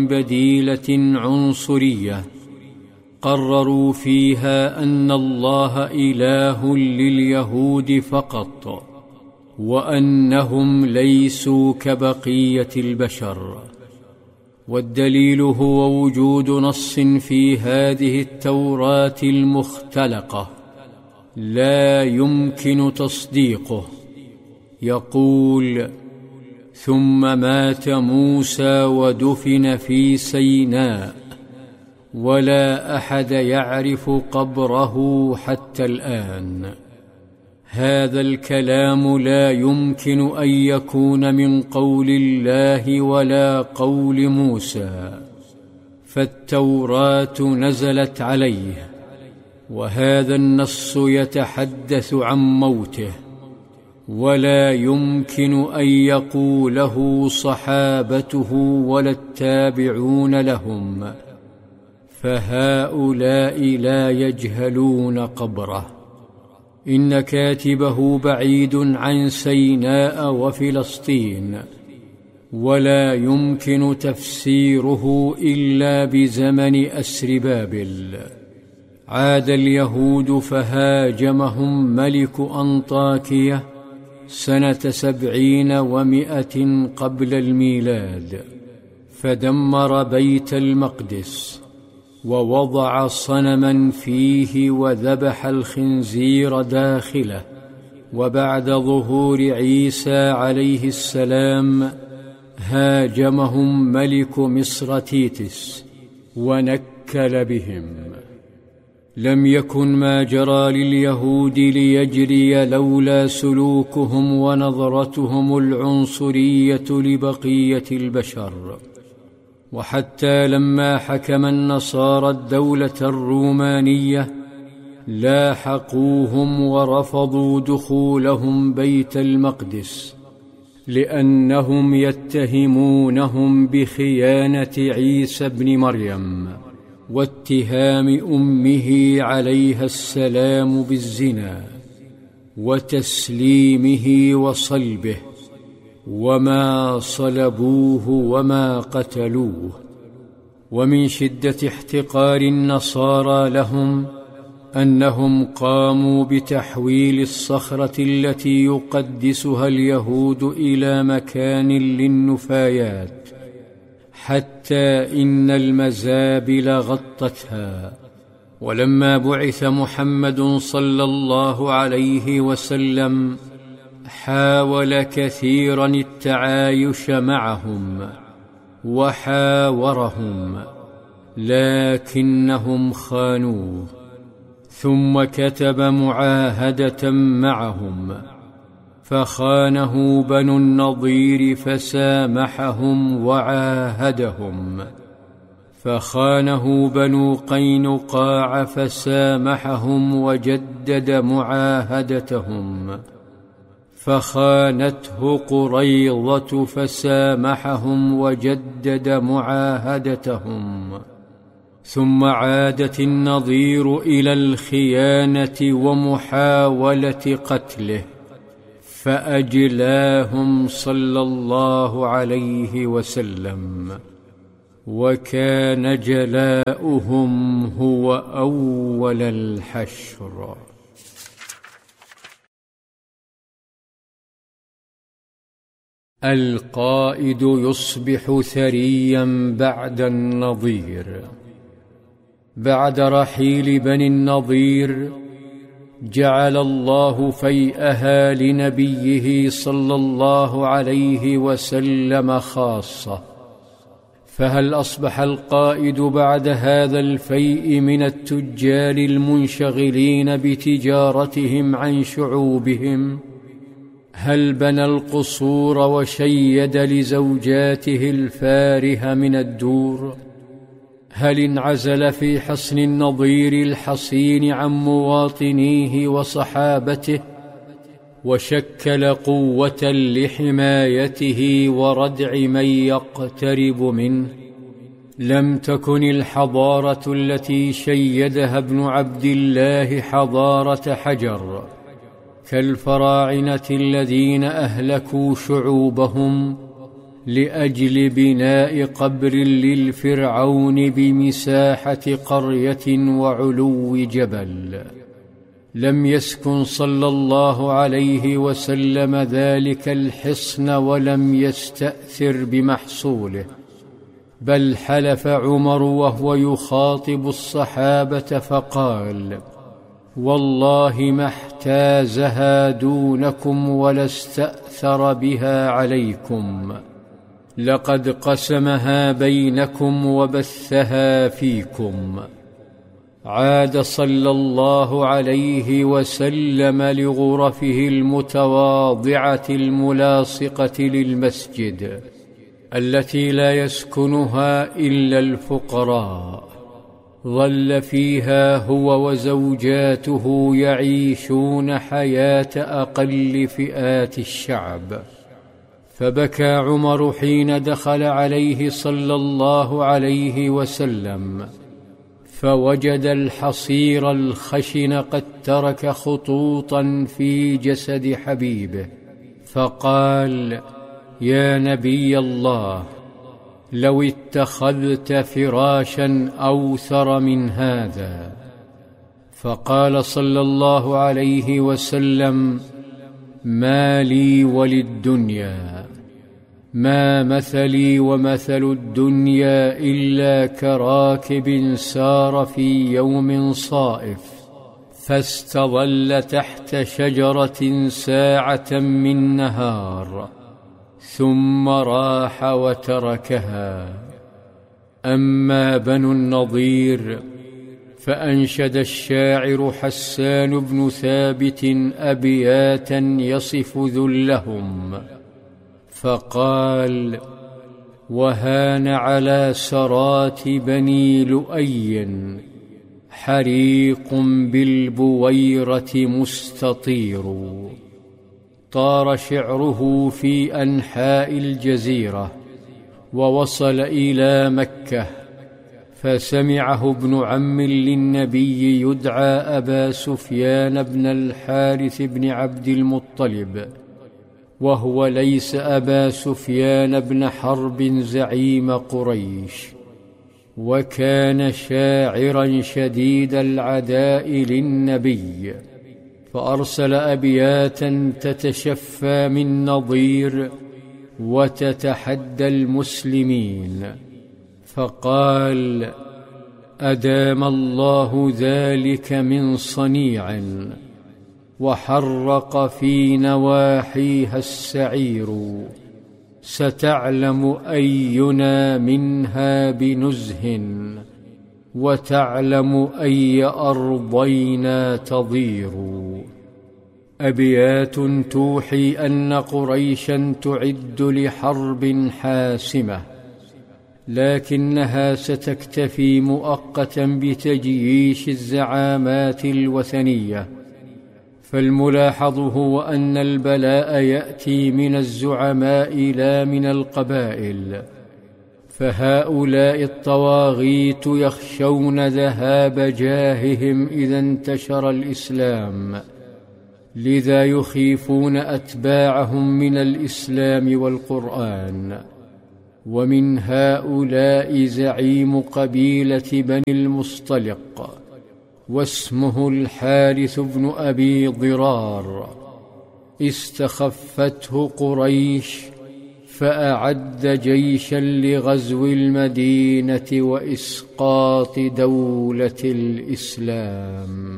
بديلة عنصرية قرروا فيها أن الله إله لليهود فقط، وأنهم ليسوا كبقية البشر. والدليل هو وجود نص في هذه التوراة المختلقة لا يمكن تصديقه، يقول: ثم مات موسى ودفن في سيناء، ولا أحد يعرف قبره حتى الآن. هذا الكلام لا يمكن أن يكون من قول الله ولا قول موسى، فالتوراة نزلت عليه، وهذا النص يتحدث عن موته، ولا يمكن أن يقوله صحابته ولا التابعون لهم، فهؤلاء لا يجهلون قبره. إن كاتبه بعيد عن سيناء وفلسطين، ولا يمكن تفسيره إلا بزمن أسر بابل. عاد اليهود فهاجمهم ملك أنطاكية سنة 700 قبل الميلاد، فدمر بيت المقدس، ووضع صنما فيه وذبح الخنزير داخله. وبعد ظهور عيسى عليه السلام هاجمهم ملك مصر تيتس ونكل بهم. لم يكن ما جرى لليهود ليجري لولا سلوكهم ونظرتهم العنصرية لبقية البشر. وحتى لما حكم النصارى الدولة الرومانية لاحقوهم ورفضوا دخولهم بيت المقدس، لأنهم يتهمونهم بخيانة عيسى ابن مريم واتهام أمه عليها السلام بالزنا وتسليمه وصلبه، وما صلبوه وما قتلوه. ومن شدة احتقار النصارى لهم أنهم قاموا بتحويل الصخرة التي يقدسها اليهود إلى مكان للنفايات، حتى إن المزابل غطتها. ولما بعث محمد صلى الله عليه وسلم حاول كثيرا التعايش معهم وحاورهم، لكنهم خانوه، ثم كتب معاهدة معهم، فخانه بنو النضير فسامحهم وعاهدهم، فخانه بنو قينقاع فسامحهم وجدد معاهدتهم، فخانته قريظة فسامحهم وجدد معاهدتهم، ثم عادت النضير إلى الخيانة ومحاولة قتله، فأجلاهم صلى الله عليه وسلم، وكان جلاؤهم هو أول الحشر. القائد يصبح ثريا بعد النضير. بعد رحيل بني النضير جعل الله فيئها لنبيه صلى الله عليه وسلم خاصة. فهل أصبح القائد بعد هذا الفيء من التجار المنشغلين بتجارتهم عن شعوبهم؟ هل بنى القصور وشيد لزوجاته الفارهة من الدور؟ هل انعزل في حصن النضير الحصين عن مواطنيه وصحابته، وشكل قوة لحمايته وردع من يقترب منه؟ لم تكن الحضارة التي شيدها ابن عبد الله حضارة حجر كالفراعنة الذين أهلكوا شعوبهم لأجل بناء قبر للفرعون بمساحة قرية وعلو جبل. لم يسكن صلى الله عليه وسلم ذلك الحصن ولم يستأثر بمحصوله، بل حلف عمر وهو يخاطب الصحابة فقال: والله ما احتازها دونكم ولا استأثر بها عليكم، لقد قسمها بينكم وبثها فيكم. عاد صلى الله عليه وسلم لغرفه المتواضعة الملاصقة للمسجد التي لا يسكنها إلا الفقراء. ظل فيها هو وزوجاته يعيشون حياة أقل فئات الشعب. فبكى عمر حين دخل عليه صلى الله عليه وسلم فوجد الحصير الخشن قد ترك خطوطا في جسد حبيبه، فقال: يا نبي الله، لو اتخذت فراشا أوثر من هذا. فقال صلى الله عليه وسلم: ما لي وللدنيا، ما مثلي ومثل الدنيا إلا كراكب سار في يوم صائف فاستظل تحت شجرة ساعة من نهار ثم راح وتركها. أما بنو النضير فأنشد الشاعر حسان بن ثابت أبياتا يصف ذلهم فقال: وهان على سرات بني لؤي حريق بالبويرة مستطير. طار شعره في أنحاء الجزيرة ووصل إلى مكة، فسمعه ابن عم للنبي يدعى أبا سفيان بن الحارث بن عبد المطلب، وهو ليس أبا سفيان بن حرب زعيم قريش، وكان شاعرا شديد العداء للنبي، فأرسل أبياتا تتشفى من نضير وتتحدى المسلمين، فقال: أدام الله ذلك من صنيع، وحرق في نواحيها السعير، ستعلم أينا منها بنزه، وتعلم أي أرضينا تضير. أبيات توحي أن قريشا تعد لحرب حاسمة، لكنها ستكتفي مؤقتا بتجييش الزعامات الوثنية. فالملاحظ هو أن البلاء يأتي من الزعماء لا من القبائل، فهؤلاء الطواغيت يخشون ذهاب جاههم إذا انتشر الإسلام، لذا يخيفون أتباعهم من الإسلام والقرآن. ومن هؤلاء زعيم قبيلة بني المصطلق، واسمه الحارث بن أبي ضرار، استخفته قريش فأعد جيشا لغزو المدينة وإسقاط دولة الإسلام.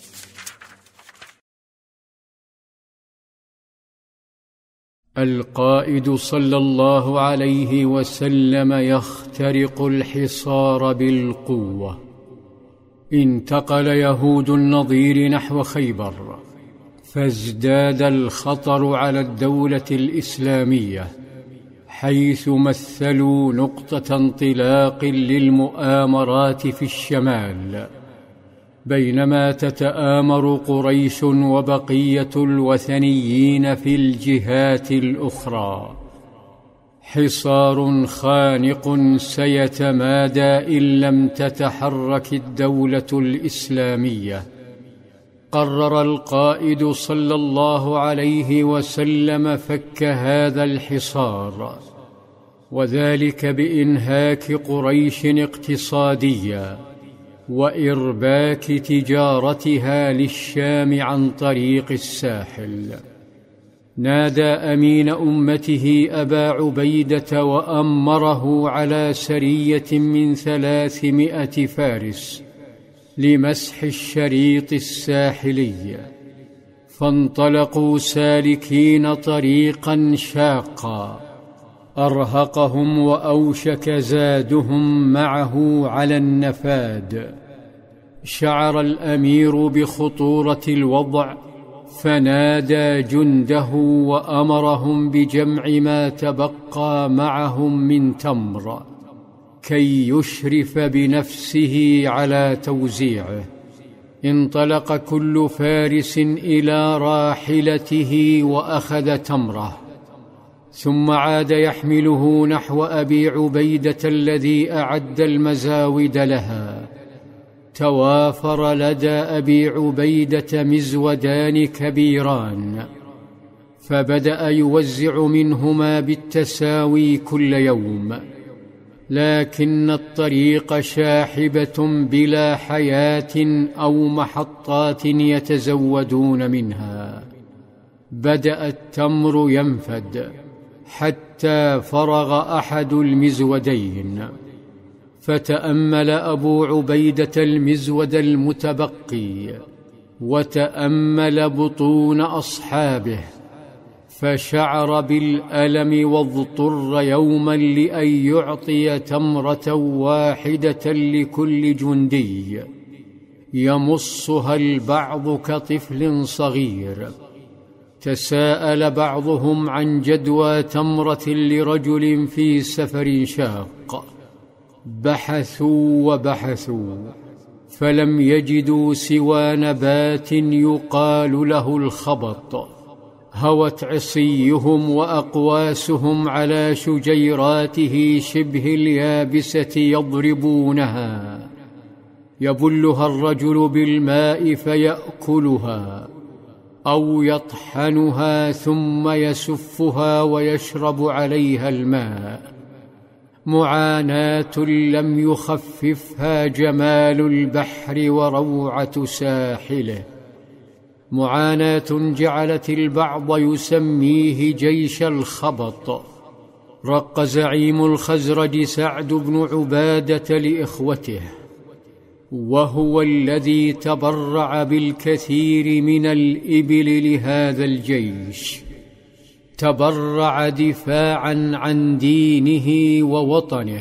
القائد صلى الله عليه وسلم يخترق الحصار بالقوة. انتقل يهود النضير نحو خيبر، فازداد الخطر على الدولة الإسلامية، حيث مثلوا نقطة انطلاق للمؤامرات في الشمال، بينما تتآمر قريش وبقية الوثنيين في الجهات الأخرى. حصار خانق سيتمادى إن لم تتحرك الدولة الإسلامية. قرر القائد صلى الله عليه وسلم فك هذا الحصار، وذلك بإنهاك قريش اقتصاديا وإرباك تجارتها للشام عن طريق الساحل. نادى أمين أمته أبا عبيدة وأمره على سرية من 300 فارس لمسح الشريط الساحلي، فانطلقوا سالكين طريقا شاقا أرهقهم وأوشك زادهم معه على النفاد. شعر الأمير بخطورة الوضع فنادى جنده وأمرهم بجمع ما تبقى معهم من تمر كي يشرف بنفسه على توزيعه. انطلق كل فارس إلى راحلته وأخذ تمره، ثم عاد يحمله نحو أبي عبيدة الذي أعد المزاود لها. توافر لدى أبي عبيدة مزودان كبيران، فبدأ يوزع منهما بالتساوي كل يوم، لكن الطريق شاحبة بلا حياة أو محطات يتزودون منها. بدأ التمر ينفد حتى فرغ أحد المزودين، فتأمل أبو عبيدة المزود المتبقي وتأمل بطون أصحابه، فشعر بالألم واضطر يوما لأن يعطي تمرة واحدة لكل جندي يمصها البعض كطفل صغير. تساءل بعضهم عن جدوى تمرة لرجل في سفر شاق، بحثوا وبحثوا فلم يجدوا سوى نبات يقال له الخبط. هوت عصيهم وأقواسهم على شجيراته شبه اليابسة يضربونها، يبلها الرجل بالماء فيأكلها أو يطحنها ثم يسفها ويشرب عليها الماء. معاناة لم يخففها جمال البحر وروعة ساحله، معاناة جعلت البعض يسميه جيش الخبط. رق زعيم الخزرج سعد بن عبادة لإخوته، وهو الذي تبرع بالكثير من الإبل لهذا الجيش، تبرع دفاعا عن دينه ووطنه،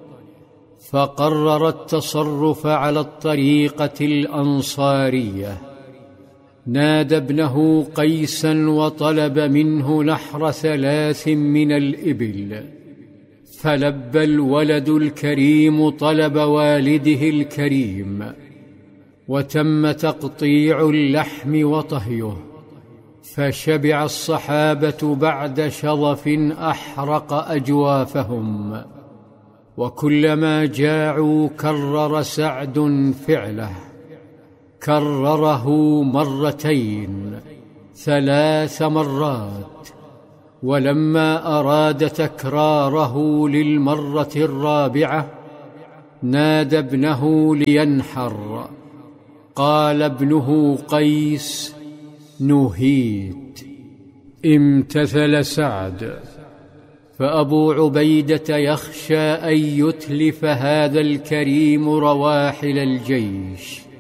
فقرر التصرف على الطريقة الأنصارية. نادى ابنه قيسا وطلب منه نحر 3 من الإبل، فلبى الولد الكريم طلب والده الكريم، وتم تقطيع اللحم وطهيه، فشبع الصحابة بعد شظف أحرق أجوافهم. وكلما جاعوا كرر سعد فعله، كرره 2 3 مرات، ولما أراد تكراره للمرة الرابعة نادى ابنه لينحر. قال ابنه قيس: نهيت. امتثل سعد، فأبو عبيدة يخشى أن يتلف هذا الكريم رواحل الجيش،